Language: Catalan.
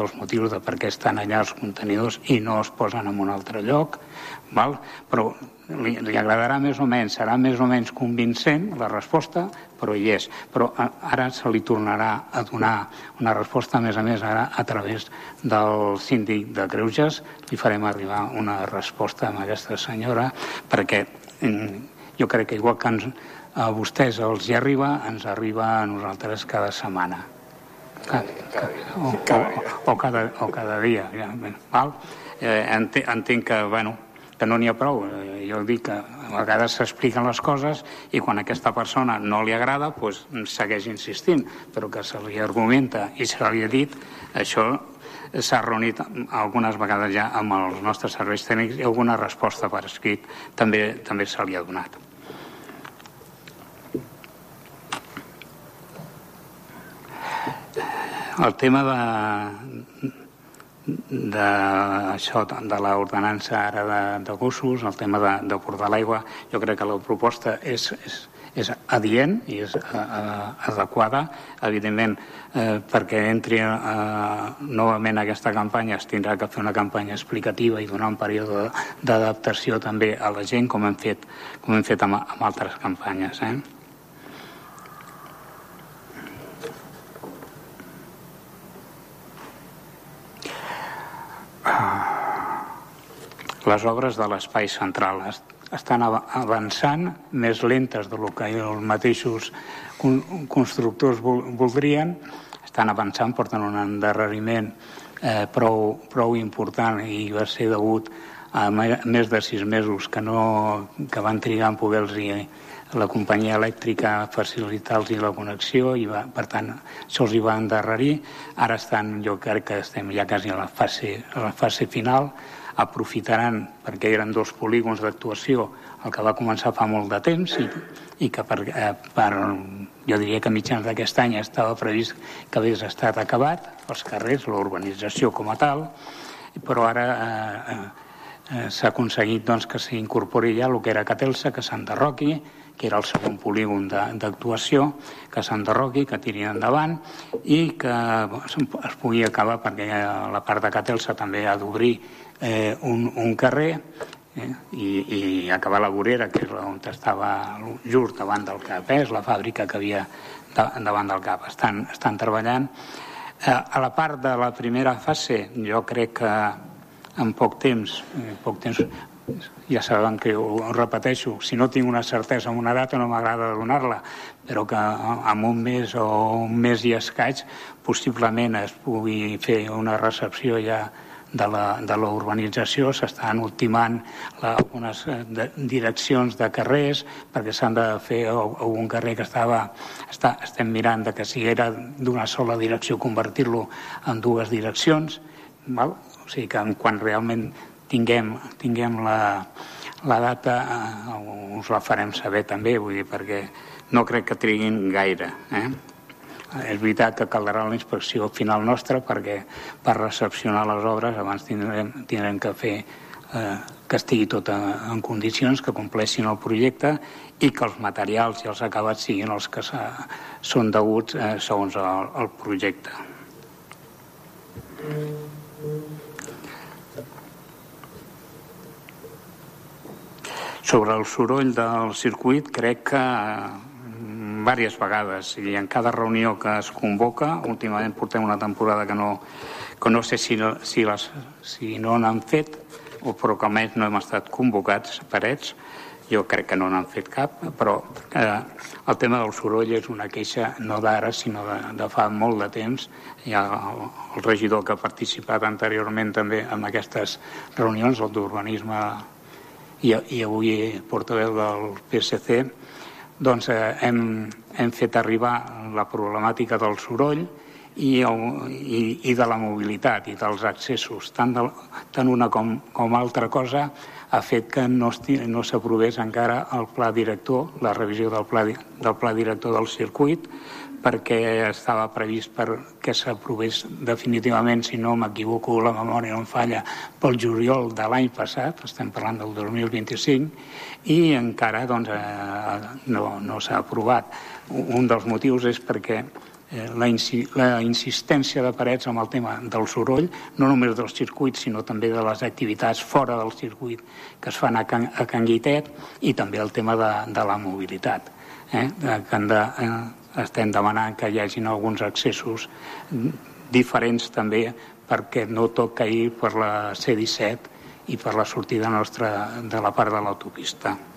els motius de per què estan allà els contenidors i no es posen en un altre lloc, però li agradarà més o menys, serà més o menys convincent la resposta, però hi és. Però ara se li tornarà a donar una resposta, a més, ara a través del síndic de Greuges, li farem arribar una resposta a aquesta senyora, perquè jo crec que igual que a vostès els hi arriba, ens arriba a nosaltres cada setmana. O cada dia. Entenc que no n'hi ha prou. Jo dic que a vegades s'expliquen les coses i quan a aquesta persona no li agrada doncs segueix insistint, però que se li argumenta i se li ha dit, això s'ha reunit algunes vegades ja amb els nostres serveis tècnics i alguna resposta per escrit també se li ha donat. El tema de l'ordenança ara de gossos, el tema de portar l'aigua, jo crec que la proposta és adient i és adequada. Evidentment, perquè entri novament aquesta campanya es tindrà que fer una campanya explicativa i donar un període d'adaptació també a la gent, com hem fet amb altres campanyes. Les obres de l'espai central estan avançant més lentes del que els mateixos constructors voldrien, estan avançant, porten un endarreriment prou important i va ser degut a més de 6 mesos que van trigar en poder-los la companyia elèctrica facilitar-los la connexió i per tant se'ls va endarrerir. Ara jo crec que estem ja quasi a la fase final. Aprofitaran, perquè eren 2 polígons d'actuació, el que va començar fa molt de temps i que jo diria que a mitjans d'aquest any estava previst que hagués estat acabat, els carrers, la urbanització com a tal, però ara s'ha aconseguit que s'incorpori ja el que era Catelsa, que s'enderroqui, que era el segon polígon d'actuació, que s'enderroqui, que tiri endavant i que es pugui acabar, perquè la part de Catelsa també ha d'obrir un carrer i acabar la vorera, que és on estava just davant del CAP, és la fàbrica que havia davant del CAP. Estan treballant. A la part de la primera fase, jo crec que en poc temps, ja saben que ho repeteixo, si no tinc una certesa en una data no m'agrada donar-la, però que en un mes o un mes i escaig possiblement es pugui fer una recepció ja de la urbanització. S'estan ultimant algunes direccions de carrers perquè s'han de fer un carrer que estem mirant que si era d'una sola direcció convertir-lo en 2 direccions. O sigui que quan realment tinguem la data us la farem saber també, vull dir, perquè no crec que triguin gaire. És veritat que caldrà la inspecció final nostra perquè per recepcionar les obres abans tindrem que fer que estigui tot en condicions, que compleixin el projecte i que els materials i els acabats siguin els que són deguts segons el projecte. Sobre el soroll del circuit, crec que diverses vegades i en cada reunió que es convoca, últimament portem una temporada que no sé si no n'han fet però que almenys no hem estat convocats parets, jo crec que no n'han fet cap, però el tema del soroll és una queixa no d'ara sinó de fa molt de temps. Hi ha el regidor que ha participat anteriorment també en aquestes reunions, el d'urbanisme i avui portaveu del PSC, doncs hem fet arribar la problemàtica del soroll i de la mobilitat i dels accessos. Tant una com altra cosa ha fet que no s'aprovés encara el pla director, la revisió del pla director del circuit, perquè estava previst que s'aprovés definitivament, si no m'equivoco, la memòria no em falla, pel juliol de l'any passat, estem parlant del 2025, i encara no s'ha aprovat. Un dels motius és perquè la insistència de Parets amb el tema del soroll, no només dels circuits, sinó també de les activitats fora del circuit que es fan a Can Guitet, i també el tema de la mobilitat. Estem demanant que hi hagin alguns accessos diferents també, perquè no tot caigui per la C-17 i per la sortida nostra de la part de l'autopista.